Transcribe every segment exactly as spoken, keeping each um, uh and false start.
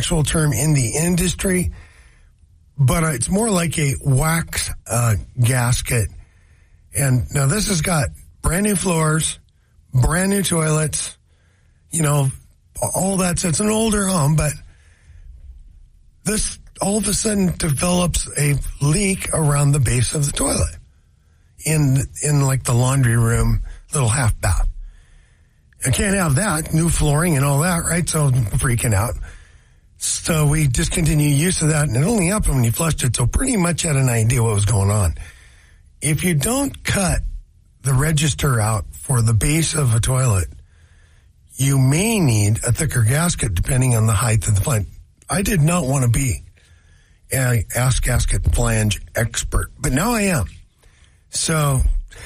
actual term in the industry, but it's more like a wax uh, gasket. And now this has got brand new floors, brand new toilets, you know, all that. So it's an older home, but this all of a sudden develops a leak around the base of the toilet in, in like the laundry room, little half bath. I can't have that, new flooring and all that, right? So I'm freaking out. So we discontinued use of that, and it only happened when you flushed it, so pretty much had an idea what was going on. If you don't cut the register out for the base of a toilet, you may need a thicker gasket depending on the height of the flange. I did not want to be an ass gasket flange expert, but now I am. So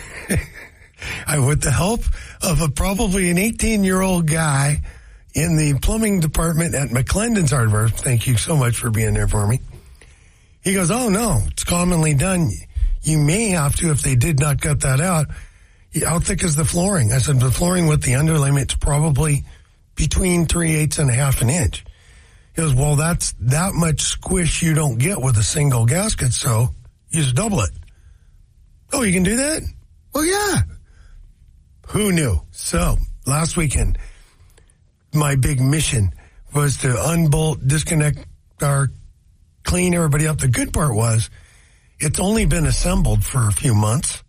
I, with the help of a probably an eighteen-year-old guy in the plumbing department at McClendon's Hardware, thank you so much for being there for me. He goes, oh, no, it's commonly done. You may have to, if they did not cut that out. How thick is the flooring? I said, the flooring with the underlayment's probably between three-eighths and a half an inch. He goes, well, that's that much squish you don't get with a single gasket, so you just double it. Oh, you can do that? Well, yeah. Who knew? So, last weekend, my big mission was to unbolt, disconnect our, clean everybody up. The good part was it's only been assembled for a few months,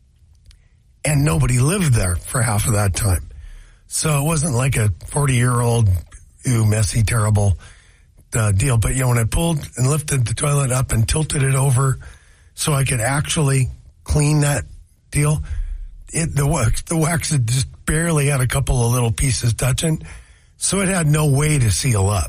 and nobody lived there for half of that time. So it wasn't like a forty-year-old, ooh, messy, terrible uh, deal. But, you know, when I pulled and lifted the toilet up and tilted it over so I could actually clean that deal, it the wax, the wax had just barely had a couple of little pieces touching. So it had no way to seal up.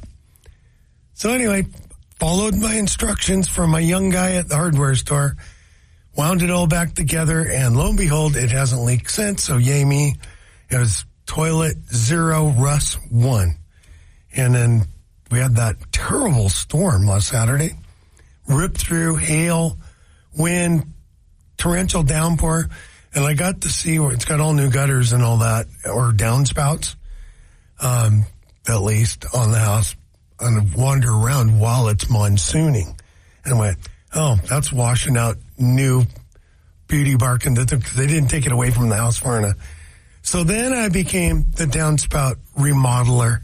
So anyway, followed my instructions from my young guy at the hardware store, wound it all back together, and lo and behold, it hasn't leaked since, so yay me. It was toilet zero, Russ one. And then we had that terrible storm last Saturday. Ripped through, hail, wind, torrential downpour, and I got to see where it's got all new gutters and all that, or downspouts. Um, at least on the house, and wander around while it's monsooning. And I went, oh, that's washing out new beauty bark, and they didn't take it away from the house far enough. So then I became the downspout remodeler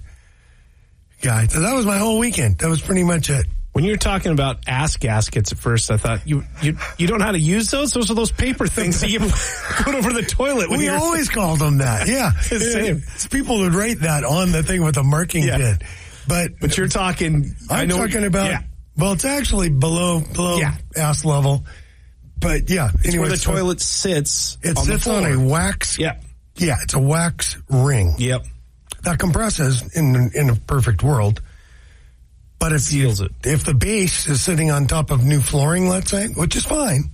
guy. So that was my whole weekend. That was pretty much it. When you were talking about ass gaskets at first, I thought, you you you don't know how to use those? Those are those paper things that you put over the toilet. When we you're... always called them that, yeah. It's the same. It's people would write that on the thing with a marking yeah. pin. But but you're talking... I'm I know talking about... Yeah. Well, it's actually below below yeah. ass level. But, yeah. It's anyway, where the so toilet sits It on sits the floor. on a wax... Yeah. Yeah, it's a wax ring. Yep. That compresses in in a perfect world. But if you, it. if the base is sitting on top of new flooring, let's say, which is fine,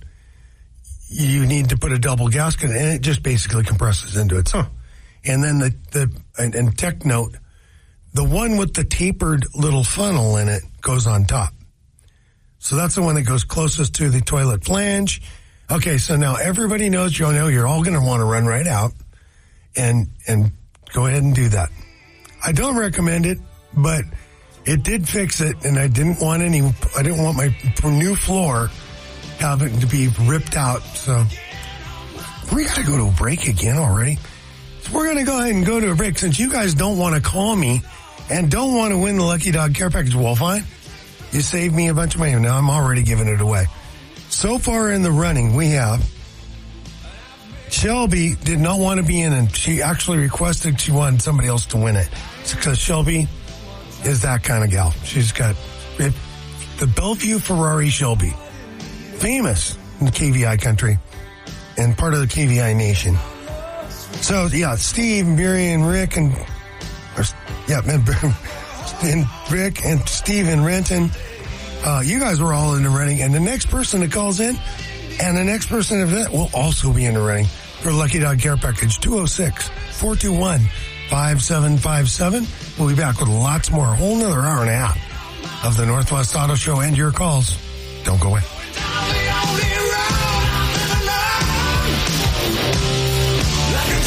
you need to put a double gasket, and it just basically compresses into it. So, and then the, the and, and tech note, the one with the tapered little funnel in it goes on top. So that's the one that goes closest to the toilet flange. Okay, so now everybody knows, you know, you're all going to want to run right out and and go ahead and do that. I don't recommend it, but it did fix it, and I didn't want any, I didn't want my new floor having to be ripped out. So we got to go to a break again already. So we're going to go ahead and go to a break since you guys don't want to call me and don't want to win the Lucky Dog Care Package. Well, fine. You saved me a bunch of money. Now I'm already giving it away. So far in the running, we have Shelby did not want to be in, and she actually requested she wanted somebody else to win it. Because Shelby is that kind of gal. She's got it, the Bellevue Ferrari Shelby, famous in the K V I country and part of the K V I nation. So, yeah, Steve, Mary, and Rick, and, or, yeah, and Rick and Steve and Renton, uh, you guys were all in the running, and the next person that calls in and the next person that will also be in the running for Lucky Dog Care Package two oh six, four two one, five seven five seven. We'll be back with lots more, a whole nother hour and a half of the Northwest Auto Show and your calls. Don't go away.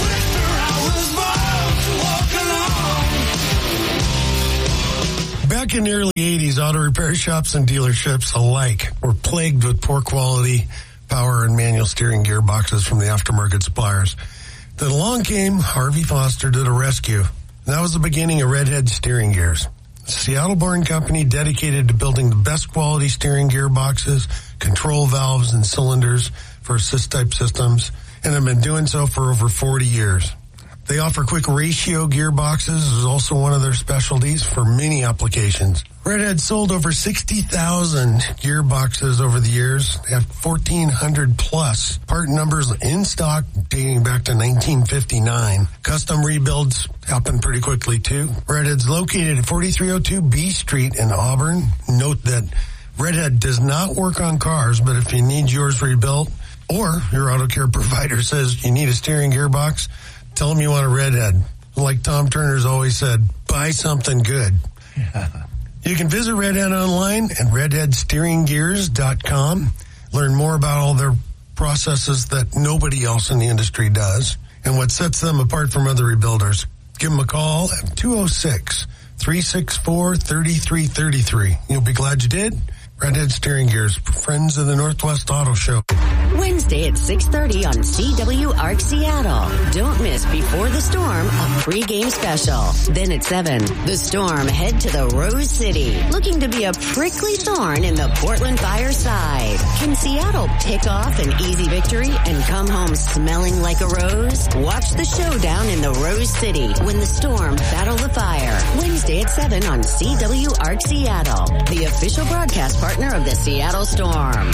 Back Back in the early eighties, auto repair shops and dealerships alike were plagued with poor quality power and manual steering gearboxes from the aftermarket suppliers. Then along came Harvey Foster to the rescue. And that was the beginning of Redhead Steering Gears. A Seattle-born company dedicated to building the best quality steering gearboxes, control valves, and cylinders for assist-type systems, and have been doing so for over forty years. They offer quick ratio gearboxes, is also one of their specialties for many applications. Redhead sold over sixty thousand gearboxes over the years. They have fourteen hundred plus part numbers in stock dating back to nineteen fifty-nine. Custom rebuilds happen pretty quickly too. Redhead's located at forty-three oh two B Street in Auburn. Note that Redhead does not work on cars, but if you need yours rebuilt or your auto care provider says you need a steering gearbox, tell them you want a Redhead. Like Tom Turner's always said, buy something good. Yeah. You can visit Redhead online at redhead steering gears dot com. Learn more about all their processes that nobody else in the industry does and what sets them apart from other rebuilders. Give them a call at two oh six, three six four, three three three three. You'll be glad you did. Redhead Steering Gears, friends of the Northwest Auto Show. Wednesday at six thirty on C W A R C Seattle. Don't miss Before the Storm, a pregame special. Then at seven, The Storm head to the Rose City, looking to be a prickly thorn in the Portland Fire side. Can Seattle pick off an easy victory and come home smelling like a rose? Watch the showdown in the Rose City when the Storm battle the fire. Wednesday at seven on C W A R C Seattle, the official broadcast partner of the Seattle Storm.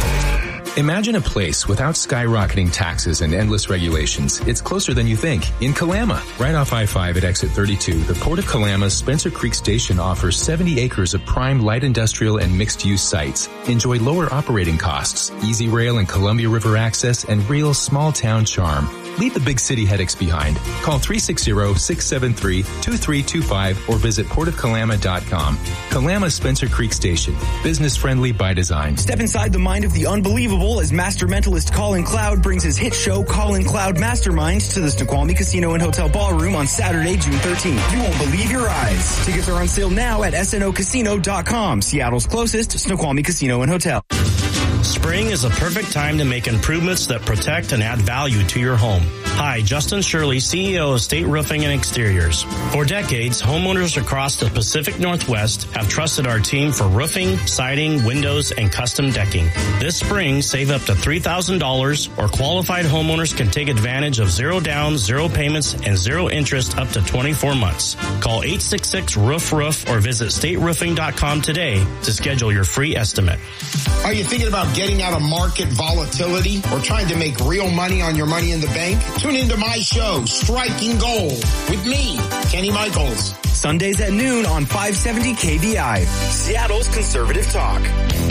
Imagine a place without skyrocketing taxes and endless regulations. It's closer than you think. In Kalama, right off I five at exit thirty-two, the Port of Kalama's Spencer Creek Station offers seventy acres of prime light industrial and mixed-use sites. Enjoy lower operating costs, easy rail and Columbia River access, and real small-town charm. Leave the big city headaches behind. Call three six zero, six seven three, two three two five or visit port of kalama dot com. Kalama Spencer Creek Station. Business friendly by design. Step inside the mind of the unbelievable as master mentalist Colin Cloud brings his hit show Colin Cloud Masterminds to the Snoqualmie Casino and Hotel Ballroom on Saturday, June thirteenth. You won't believe your eyes. Tickets are on sale now at S N O casino dot com. Seattle's closest Snoqualmie Casino and Hotel. Spring is a perfect time to make improvements that protect and add value to your home. Hi, Justin Shirley, C E O of State Roofing and Exteriors. For decades, homeowners across the Pacific Northwest have trusted our team for roofing, siding, windows, and custom decking. This spring, save up to three thousand dollars, or qualified homeowners can take advantage of zero down, zero payments, and zero interest up to twenty-four months. Call eight six six, roof roof or visit state roofing dot com today to schedule your free estimate. Are you thinking about getting out of market volatility or trying to make real money on your money in the bank? Tune into my show, Striking Gold, with me, Kenny Michaels. Sundays at noon on five seventy K V I, Seattle's Conservative Talk.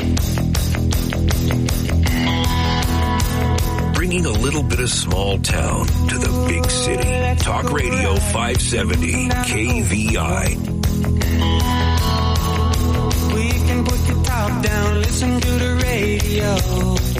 Bringing a little bit of small town to the big city. Talk Radio five seventy K V I. We can put the top down, listen to the radio.